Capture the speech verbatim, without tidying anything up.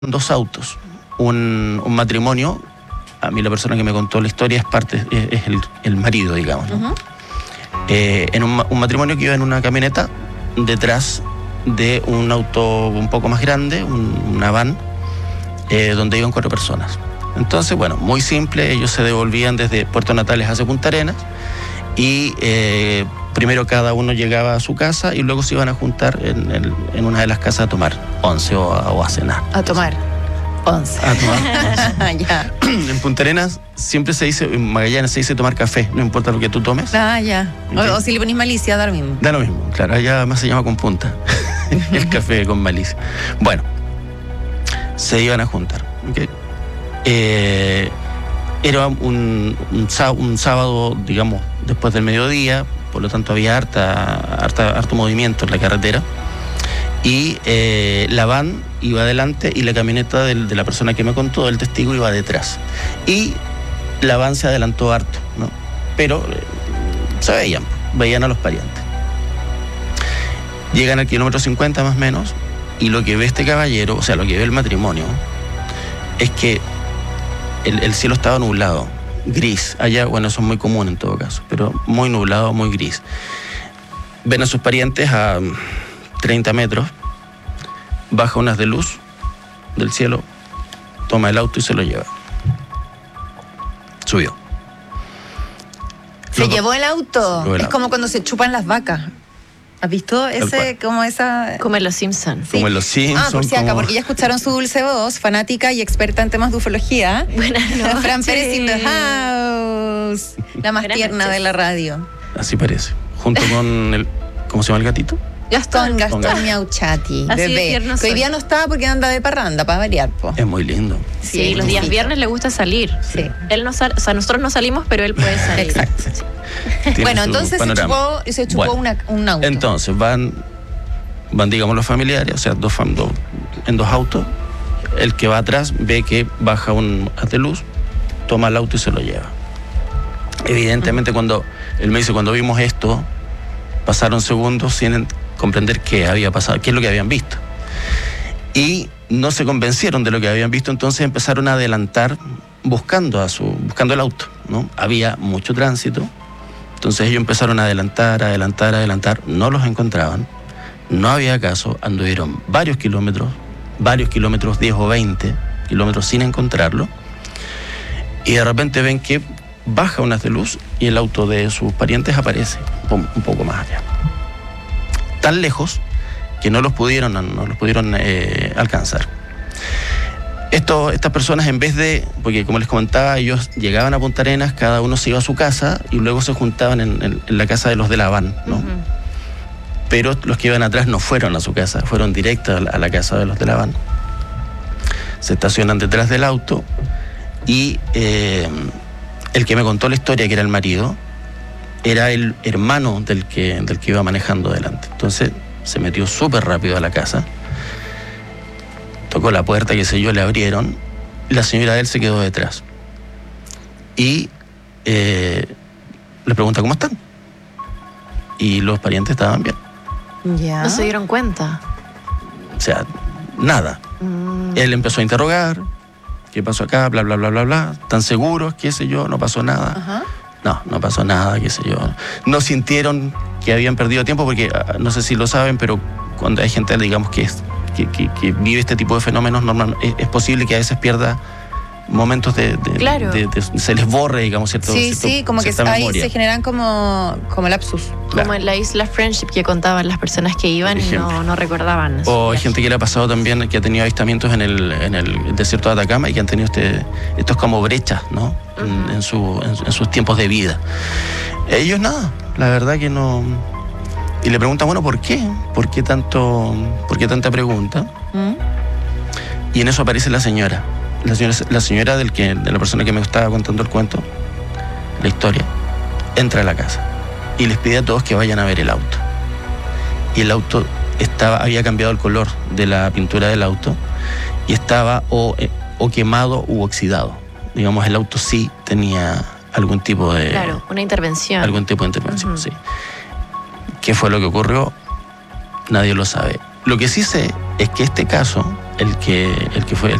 dos autos, un, un matrimonio. A mí la persona que me contó la historia es parte es, es el, el marido, digamos, ¿no? Uh-huh. eh, en un, un matrimonio que iba en una camioneta detrás de un auto un poco más grande, un, una van, eh, donde iban cuatro personas. Entonces, bueno, muy simple, ellos se devolvían desde Puerto Natales hacia Punta Arenas y eh, primero cada uno llegaba a su casa y luego se iban a juntar en, en, en una de las casas a tomar once o a, o a cenar. A tomar once. A tomar once. Ya. En Punta Arenas siempre se dice, en Magallanes se dice tomar café, no importa lo que tú tomes. Ah, ya. Okay. O, o si le ponís malicia, da lo mismo. Da lo mismo, claro, allá más se llama con punta. El café con malicia. Bueno, se iban a juntar. ¿Okay? Eh, era un, un, un sábado, digamos, después del mediodía, por lo tanto había harta, harta, harto movimiento en la carretera. Y eh, la van iba adelante y la camioneta del, de la persona que me contó, del testigo, iba detrás. Y la van se adelantó harto, ¿no? Pero eh, se veían, veían a los parientes. Llegan al kilómetro cincuenta más o menos, y lo que ve este caballero, o sea, lo que ve el matrimonio, es que el, el cielo estaba nublado, gris. Allá, bueno, eso es muy común en todo caso, pero muy nublado, muy gris. Ven a sus parientes a treinta metros, baja unas de luz del cielo, toma el auto y se lo lleva. Subió. ¿Se llevó el auto? El es auto. como cuando se chupan las vacas. ¿Has visto ese, como esa...? Como en Los Simpsons. Sí. Como en Los Simpsons. Ah, por si acá, como... porque ya escucharon su dulce voz, fanática y experta en temas de ufología. Buenas noches. Fran Pérez in the house. La más Buenas tierna noches. de la radio. Así parece. Junto con el... ¿Cómo se llama el gatito? Gastón, Gastón Gastón. Miauchati, Así de bebé. tierno Que hoy soy. día no está porque anda de parranda, para variar, po. Es muy lindo. Sí, Sí, los días sí. viernes le gusta salir. Sí. Él no sal, o sea, nosotros no salimos, pero él puede salir. Exacto. Sí. Tiene Bueno, su entonces se panorama. chupó, se chupó Bueno, una, un auto. Entonces van, van digamos los familiares, o sea, dos, fam- dos, en dos autos. El que va atrás ve que baja un haz de luz, toma el auto y se lo lleva. Evidentemente, uh-huh. cuando él me dice, cuando vimos esto, pasaron segundos sin comprender qué había pasado, qué es lo que habían visto. Y no se convencieron de lo que habían visto, entonces empezaron a adelantar buscando a su buscando el auto, ¿no? Había mucho tránsito, entonces ellos empezaron a adelantar, adelantar, adelantar, no los encontraban, no había caso, anduvieron varios kilómetros, varios kilómetros, diez o veinte kilómetros sin encontrarlo, y de repente ven que baja un haz de luz y el auto de sus parientes aparece un poco más allá. Tan lejos que no los pudieron, no los pudieron eh, alcanzar. Esto, estas personas, en vez de, porque como les comentaba, ellos llegaban a Punta Arenas, cada uno se iba a su casa y luego se juntaban en, en, en la casa de los de la van, ¿no? Uh-huh. Pero los que iban atrás no fueron a su casa, fueron directos a la, a la casa de los de la van. Se estacionan detrás del auto y eh, el que me contó la historia, que era el marido, era el hermano del que, del que iba manejando adelante. Entonces se metió súper rápido a la casa, tocó la puerta, qué sé yo, le abrieron, y la señora de él se quedó detrás. Y eh, le pregunta cómo están. Y los parientes estaban bien. Ya. No se dieron cuenta. O sea, nada. Mm. Él empezó a interrogar, ¿qué pasó acá? Bla, bla, bla, bla, bla. ¿Están seguros? ¿Qué sé yo? No pasó nada. Ajá. No, no pasó nada, qué sé yo. No sintieron que habían perdido tiempo porque, no sé si lo saben, pero cuando hay gente, digamos, que, es, que, que, que vive este tipo de fenómenos, normal, es, es posible que a veces pierda momentos de... de, claro. de, de se les borre, digamos, cierto Sí, cierto, sí, como que cierta ahí memoria. se generan como, como lapsus. Claro. Como en la isla Friendship que contaban las personas que iban y no, no recordaban. O hay gente que le ha pasado también, que ha tenido avistamientos en el, en el desierto de Atacama y que han tenido este, estos como brechas, ¿no? Uh-huh. en, en, su, en, en sus tiempos de vida. Ellos nada, la verdad que no... Y le preguntan, bueno, ¿por qué? ¿Por qué tanto, por qué tanta pregunta? ¿Mm? Y en eso aparece la señora. La señora, la señora del que, de la persona que me estaba contando el cuento, la historia, entra a la casa y les pide a todos que vayan a ver el auto. Y el auto estaba, había cambiado el color de la pintura del auto y estaba o, eh, o quemado u oxidado. Digamos, el auto sí tenía algún tipo de... Claro, una intervención. Algún tipo de intervención, uh-huh. sí. ¿Qué fue lo que ocurrió? Nadie lo sabe. Lo que sí sé es que este caso, el que, el que fue